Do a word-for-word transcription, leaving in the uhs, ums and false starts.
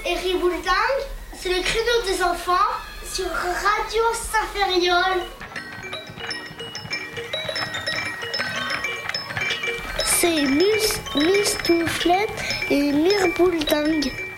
et Ribouledingue, c'est le créneau des enfants sur Radio Saint-Ferriol. C'est Mus, Mistouflette et Mirbouledingue.